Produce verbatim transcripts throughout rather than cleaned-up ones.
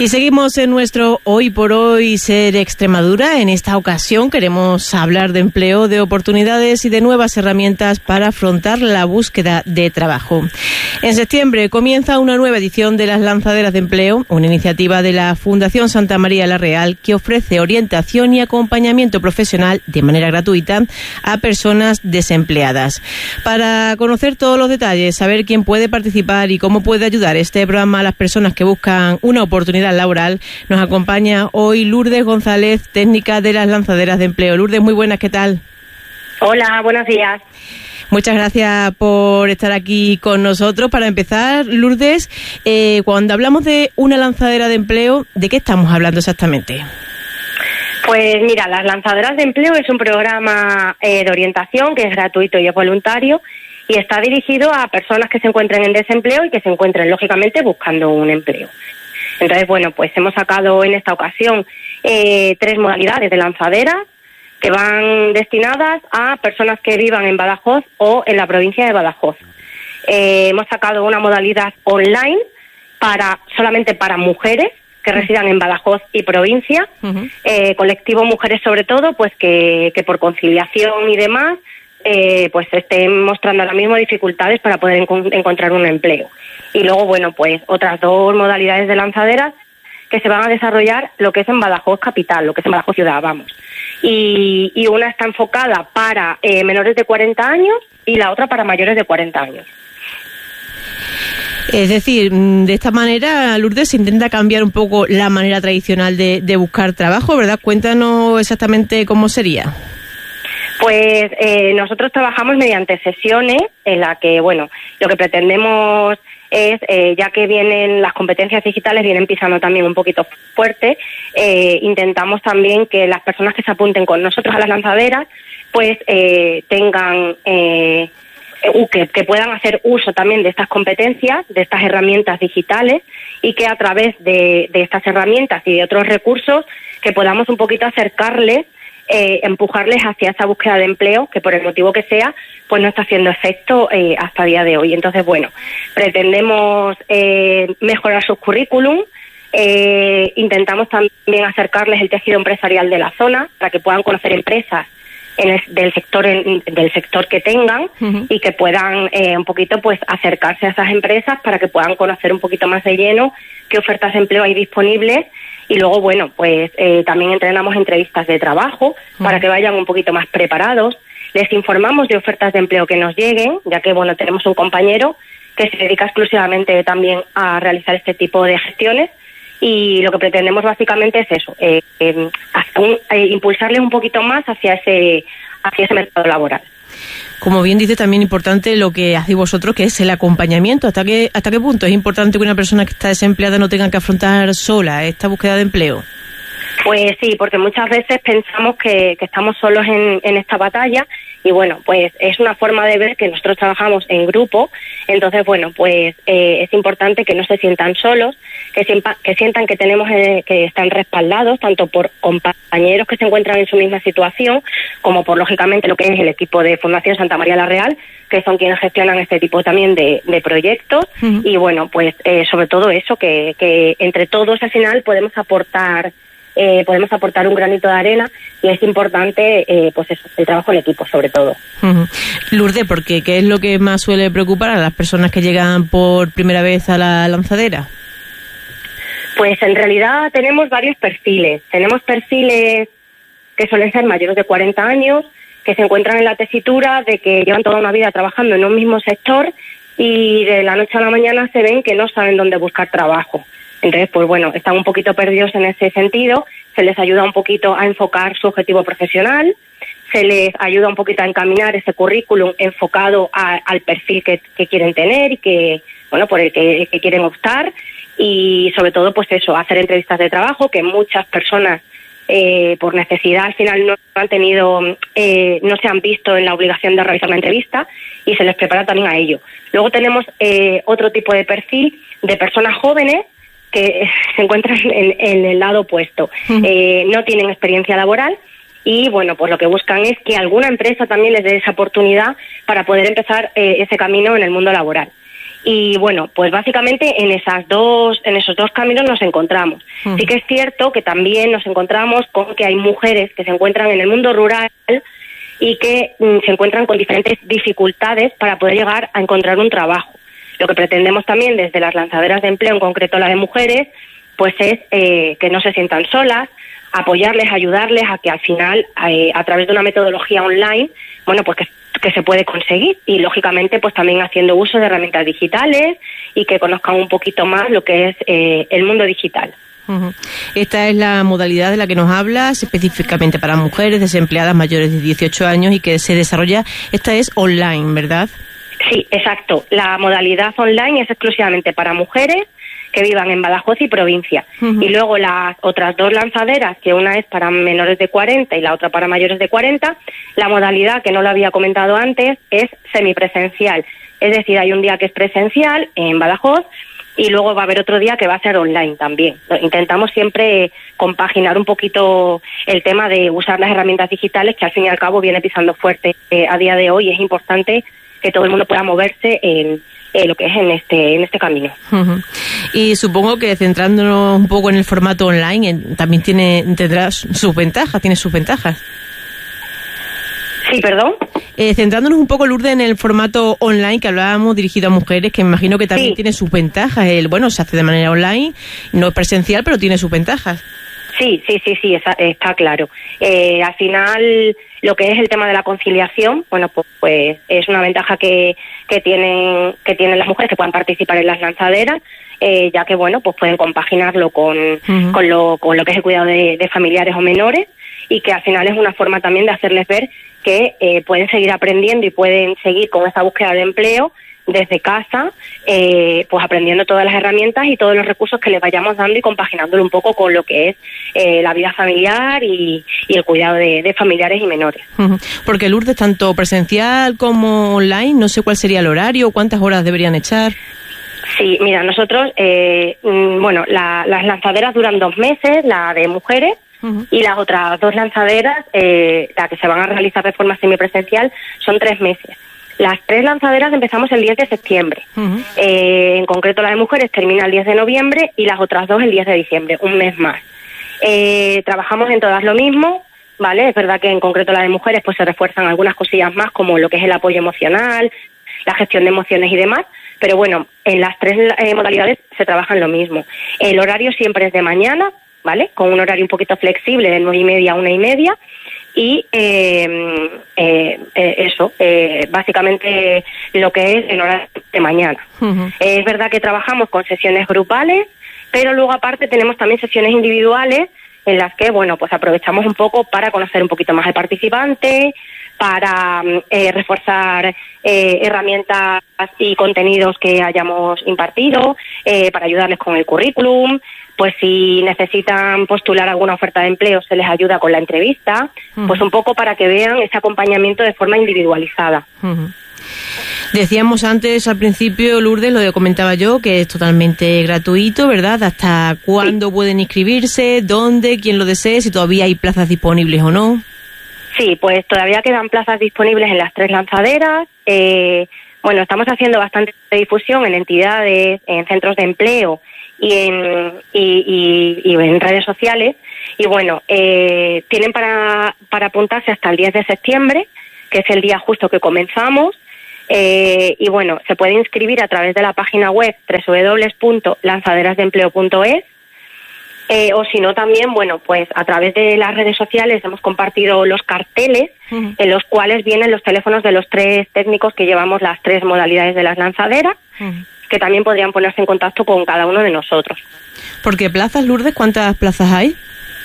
Y seguimos en nuestro Hoy por Hoy Ser Extremadura. En esta ocasión queremos hablar de empleo, de oportunidades y de nuevas herramientas para afrontar la búsqueda de trabajo. En septiembre comienza una nueva edición de las Lanzaderas de Empleo, una iniciativa de la Fundación Santa María la Real que ofrece orientación y acompañamiento profesional de manera gratuita a personas desempleadas. Para conocer todos los detalles, saber quién puede participar y cómo puede ayudar este programa a las personas que buscan una oportunidad laboral, nos acompaña hoy Lourdes González, técnica de las Lanzaderas de Empleo. Lourdes, muy buenas, ¿qué tal? Hola, buenos días. Muchas gracias por estar aquí con nosotros. Para empezar, Lourdes, eh, cuando hablamos de una lanzadera de empleo, ¿de qué estamos hablando exactamente? Pues mira, las Lanzaderas de Empleo es un programa eh, de orientación que es gratuito y es voluntario y está dirigido a personas que se encuentren en desempleo y que se encuentren, lógicamente, buscando un empleo. Entonces, bueno, pues hemos sacado en esta ocasión eh, tres modalidades de lanzaderas que van destinadas a personas que vivan en Badajoz o en la provincia de Badajoz. Eh, hemos sacado una modalidad online para solamente para mujeres que residan en Badajoz y provincia, uh-huh. eh, colectivo mujeres sobre todo, pues que, que por conciliación y demás, eh, pues estén mostrando ahora mismo dificultades para poder en- encontrar un empleo. Y luego, bueno, pues otras dos modalidades de lanzaderas que se van a desarrollar lo que es en Badajoz capital, lo que es en Badajoz ciudad, vamos. Y, y una está enfocada para eh, menores de cuarenta años y la otra para mayores de cuarenta años. Es decir, de esta manera, Lourdes, se intenta cambiar un poco la manera tradicional de, de buscar trabajo, ¿verdad? Cuéntanos exactamente cómo sería. Pues eh, nosotros trabajamos mediante sesiones en la que, bueno, lo que pretendemos es, eh, ya que vienen las competencias digitales, vienen pisando también un poquito fuerte, eh, intentamos también que las personas que se apunten con nosotros a las lanzaderas, pues eh, tengan... Eh, Que, que puedan hacer uso también de estas competencias, de estas herramientas digitales y que a través de, de estas herramientas y de otros recursos que podamos un poquito acercarles, eh, empujarles hacia esa búsqueda de empleo que por el motivo que sea, pues no está haciendo efecto eh, hasta el día de hoy. Entonces, bueno, pretendemos eh, mejorar sus currículum, eh, intentamos también acercarles el tejido empresarial de la zona para que puedan conocer empresas en el, del sector en, del sector que tengan uh-huh. y que puedan eh, un poquito pues acercarse a esas empresas para que puedan conocer un poquito más de lleno qué ofertas de empleo hay disponibles y luego bueno pues eh, también entrenamos entrevistas de trabajo uh-huh. para que vayan un poquito más preparados, les informamos de ofertas de empleo que nos lleguen, ya que bueno tenemos un compañero que se dedica exclusivamente también a realizar este tipo de gestiones. Y lo que pretendemos básicamente es eso, eh, eh, un, eh, impulsarles un poquito más hacia ese hacia ese mercado laboral. Como bien dice, también importante lo que hacéis vosotros, que es el acompañamiento. ¿Hasta qué, hasta qué punto es importante que una persona que está desempleada no tenga que afrontar sola esta búsqueda de empleo? Pues sí, porque muchas veces pensamos que, que estamos solos en, en esta batalla y bueno, pues es una forma de ver que nosotros trabajamos en grupo, entonces bueno, pues eh, es importante que no se sientan solos, que, siempa, que sientan que tenemos eh, que están respaldados tanto por compañeros que se encuentran en su misma situación como por lógicamente lo que es el equipo de Fundación Santa María la Real, que son quienes gestionan este tipo también de, de proyectos uh-huh. y bueno, pues eh, sobre todo eso, que, que entre todos al final podemos aportar Eh, podemos aportar un granito de arena y es importante eh, pues eso, el trabajo en equipo sobre todo. Uh-huh. Lourdes, porque ¿qué es lo que más suele preocupar a las personas que llegan por primera vez a la lanzadera? Pues en realidad tenemos varios perfiles. Tenemos perfiles que suelen ser mayores de cuarenta años, que se encuentran en la tesitura de que llevan toda una vida trabajando en un mismo sector y de la noche a la mañana se ven que no saben dónde buscar trabajo. Entonces, pues bueno, están un poquito perdidos en ese sentido, se les ayuda un poquito a enfocar su objetivo profesional, se les ayuda un poquito a encaminar ese currículum enfocado a, al perfil que, que quieren tener y que, bueno, por el que, que quieren optar y sobre todo, pues eso, hacer entrevistas de trabajo que muchas personas eh, por necesidad al final no han tenido, eh, no se han visto en la obligación de realizar una entrevista y se les prepara también a ello. Luego tenemos eh, otro tipo de perfil de personas jóvenes que se encuentran en, en el lado opuesto. Uh-huh. Eh, no tienen experiencia laboral y, bueno, pues lo que buscan es que alguna empresa también les dé esa oportunidad para poder empezar eh, ese camino en el mundo laboral. Y bueno, pues básicamente en esas dos, en esos dos caminos nos encontramos. Uh-huh. Sí que es cierto que también nos encontramos con que hay mujeres que se encuentran en el mundo rural y que mm, se encuentran con diferentes dificultades para poder llegar a encontrar un trabajo. Lo que pretendemos también desde las lanzaderas de empleo, en concreto la de mujeres, pues es eh, que no se sientan solas, apoyarles, ayudarles a que al final, eh, a través de una metodología online, bueno, pues que, que se puede conseguir, y lógicamente pues también haciendo uso de herramientas digitales y que conozcan un poquito más lo que es eh, el mundo digital. Uh-huh. Esta es la modalidad de la que nos hablas, específicamente para mujeres desempleadas mayores de dieciocho años y que se desarrolla, esta es online, ¿verdad? Sí, exacto. La modalidad online es exclusivamente para mujeres que vivan en Badajoz y provincia. Uh-huh. Y luego las otras dos lanzaderas, que una es para menores de cuarenta y la otra para mayores de cuarenta, la modalidad, que no lo había comentado antes, es semipresencial. Es decir, hay un día que es presencial en Badajoz y luego va a haber otro día que va a ser online también. Intentamos siempre compaginar un poquito el tema de usar las herramientas digitales, que al fin y al cabo viene pisando fuerte eh, a día de hoy, y es importante que todo el mundo pueda moverse en Eh, lo que es en este en este camino. Uh-huh. Y supongo que centrándonos un poco en el formato online, en, también tiene tendrá sus ventajas, tiene sus ventajas. Sí, perdón. Eh, centrándonos un poco, Lourdes, en el formato online que hablábamos, dirigido a mujeres, que me imagino que también sí tiene sus ventajas. El bueno, se hace de manera online, no es presencial, pero tiene sus ventajas. Sí, sí, sí, sí, está, está claro. Eh, al final, lo que es el tema de la conciliación, bueno, pues, pues es una ventaja que, que tienen que tienen las mujeres que puedan participar en las lanzaderas, eh, ya que, bueno, pues pueden compaginarlo con, uh-huh. con, lo, con lo que es el cuidado de, de familiares o menores, y que al final es una forma también de hacerles ver que eh, pueden seguir aprendiendo y pueden seguir con esta búsqueda de empleo desde casa, eh, pues aprendiendo todas las herramientas y todos los recursos que les vayamos dando y compaginándolo un poco con lo que es eh, la vida familiar y, y el cuidado de, de familiares y menores. Uh-huh. Porque, Lourdes, tanto presencial como online, no sé cuál sería el horario, cuántas horas deberían echar. Sí, mira, nosotros, eh, bueno, la, las lanzaderas duran dos meses, la de mujeres, uh-huh. y las otras dos lanzaderas, eh, las que se van a realizar de forma semipresencial, son tres meses. Las tres lanzaderas empezamos el diez de septiembre. Uh-huh. Eh, en concreto, la de mujeres termina el diez de noviembre y las otras dos el diez de diciembre, un mes más. Eh, trabajamos en todas lo mismo, ¿vale? Es verdad que en concreto la de mujeres pues se refuerzan algunas cosillas más, como lo que es el apoyo emocional, la gestión de emociones y demás, pero bueno, en las tres eh, modalidades se trabaja en lo mismo. El horario siempre es de mañana, ¿vale? Con un horario un poquito flexible, de nueve y media a una y media. Y eh, eh, eh, eso, eh, básicamente lo que es el horario de mañana. Uh-huh. Eh, es verdad que trabajamos con sesiones grupales, pero luego aparte tenemos también sesiones individuales en las que, bueno, pues aprovechamos un poco para conocer un poquito más al participante, para eh, reforzar eh, herramientas y contenidos que hayamos impartido, eh, para ayudarles con el currículum. Pues si necesitan postular alguna oferta de empleo, se les ayuda con la entrevista, uh-huh. pues un poco para que vean ese acompañamiento de forma individualizada. Uh-huh. Decíamos antes, al principio, Lourdes, lo que comentaba yo, que es totalmente gratuito, ¿verdad? ¿Hasta cuándo sí. pueden inscribirse? ¿Dónde? ¿Quién lo desee? Si todavía hay plazas disponibles o no. Sí, pues todavía quedan plazas disponibles en las tres lanzaderas. Eh, bueno, estamos haciendo bastante difusión en entidades, en centros de empleo y en y, y, y en redes sociales. Y bueno, eh, tienen para, para apuntarse hasta el diez de septiembre, que es el día justo que comenzamos. Eh, y bueno, se puede inscribir a través de la página web doble u doble u doble u punto lanzaderas de empleo punto es. Eh, o si no también, bueno, pues a través de las redes sociales hemos compartido los carteles uh-huh. en los cuales vienen los teléfonos de los tres técnicos que llevamos las tres modalidades de las lanzaderas, uh-huh. que también podrían ponerse en contacto con cada uno de nosotros. ¿Por qué plazas, Lourdes? ¿Cuántas plazas hay?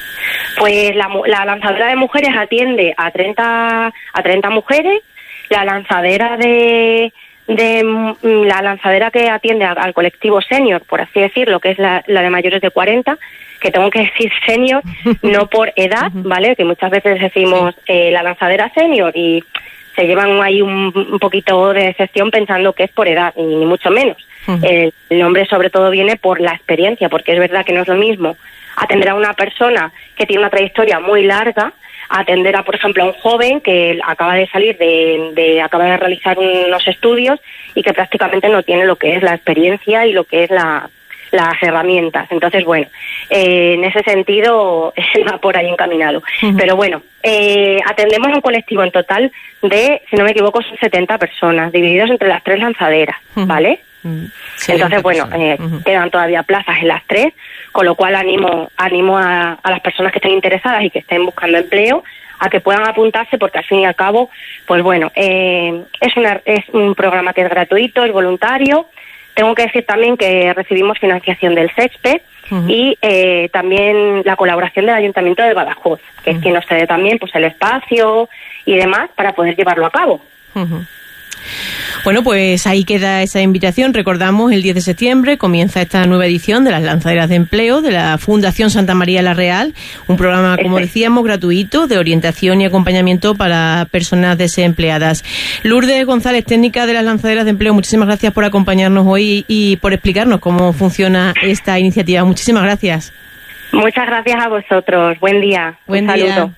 Pues la, la lanzadera de mujeres atiende a treinta, a treinta mujeres, la lanzadera de... de la lanzadera que atiende al colectivo senior, por así decirlo, que es la, la de mayores de cuarenta, que tengo que decir senior, no por edad, ¿vale? Que muchas veces decimos eh, la lanzadera senior y se llevan ahí un, un poquito de decepción pensando que es por edad, y ni mucho menos. Uh-huh. El nombre sobre todo viene por la experiencia, porque es verdad que no es lo mismo atender a una persona que tiene una trayectoria muy larga, a atender a, por ejemplo, a un joven que acaba de salir de, de acaba de realizar unos estudios y que prácticamente no tiene lo que es la experiencia y lo que es la las herramientas. Entonces, bueno, eh, en ese sentido va por ahí encaminado. Uh-huh. Pero bueno, eh, atendemos a un colectivo en total de, si no me equivoco, son setenta personas, divididos entre las tres lanzaderas, uh-huh. ¿vale? Uh-huh. Entonces, bueno, eh, uh-huh. quedan todavía plazas en las tres, con lo cual animo animo a, a las personas que estén interesadas y que estén buscando empleo a que puedan apuntarse, porque al fin y al cabo, pues bueno, eh, es, una, es un programa que es gratuito, es voluntario. Tengo que decir también que recibimos financiación del SEXPE uh-huh. y eh, también la colaboración del Ayuntamiento de Badajoz, que uh-huh. es quien nos cede también pues el espacio y demás para poder llevarlo a cabo. Uh-huh. Bueno, pues ahí queda esa invitación. Recordamos, el diez de septiembre comienza esta nueva edición de las lanzaderas de empleo de la Fundación Santa María la Real, un programa, como decíamos, gratuito de orientación y acompañamiento para personas desempleadas. Lourdes González, técnica de las lanzaderas de empleo, muchísimas gracias por acompañarnos hoy y por explicarnos cómo funciona esta iniciativa. Muchísimas gracias. Muchas gracias a vosotros. Buen día. Buen un día. Saludo.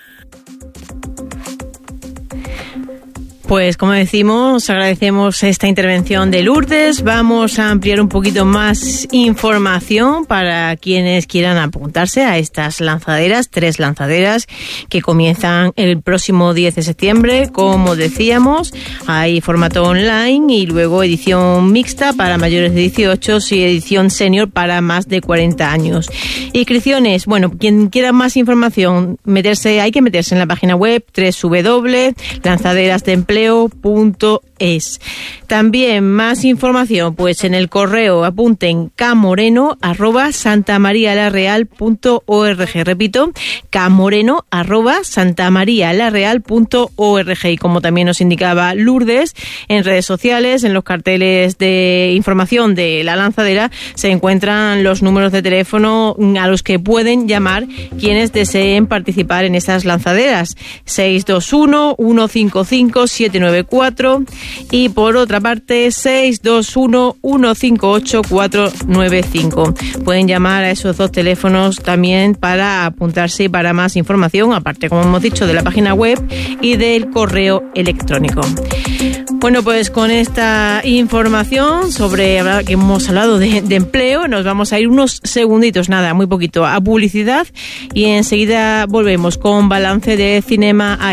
Pues como decimos, agradecemos esta intervención de Lourdes. Vamos a ampliar un poquito más información para quienes quieran apuntarse a estas lanzaderas, tres lanzaderas que comienzan el próximo diez de septiembre. Como decíamos, hay formato online y luego edición mixta para mayores de dieciocho y edición senior para más de cuarenta años. Inscripciones, bueno, quien quiera más información, meterse, hay que meterse en la página web doble u doble u doble u punto lanzaderas de empleo punto es. También más información, pues en el correo apunten camoreno arroba santamarialareal punto org. Repito, camoreno arroba santamarialareal punto org. Y como también nos indicaba Lourdes, en redes sociales, en los carteles de información de la lanzadera, se encuentran los números de teléfono a los que pueden llamar quienes deseen participar en estas lanzaderas. seis dos uno, uno cinco cinco, siete nueve cuatro y por otra parte seis dos uno, uno cinco ocho, cuatro nueve cinco. Pueden llamar a esos dos teléfonos también para apuntarse y para más información, aparte, como hemos dicho, de la página web y del correo electrónico. Bueno, pues con esta información sobre que hemos hablado de, de empleo, nos vamos a ir unos segunditos, nada, muy poquito, a publicidad y enseguida volvemos con balance de Cinema.